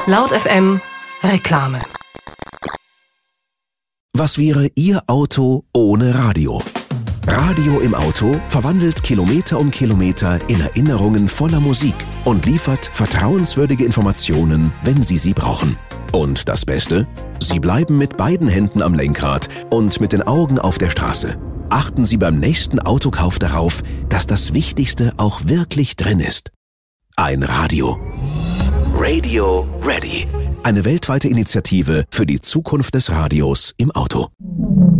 Laut FM Reklame. Was wäre Ihr Auto ohne Radio? Radio im Auto verwandelt Kilometer um Kilometer in Erinnerungen voller Musik und liefert vertrauenswürdige Informationen, wenn Sie sie brauchen. Und das Beste? Sie bleiben mit beiden Händen am Lenkrad und mit den Augen auf der Straße. Achten Sie beim nächsten Autokauf darauf, dass das Wichtigste auch wirklich drin ist. Ein Radio. Radio Ready. Eine weltweite Initiative für die Zukunft des Radios im Auto.